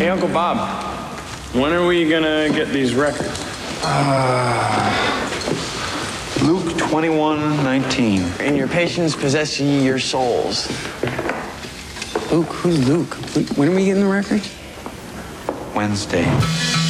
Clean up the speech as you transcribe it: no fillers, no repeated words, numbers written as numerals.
Hey, Uncle Bob, when are we gonna get these records? Luke 21:19. And your patients possess ye your souls. Luke? Who's Luke? When are we getting the record? Wednesday.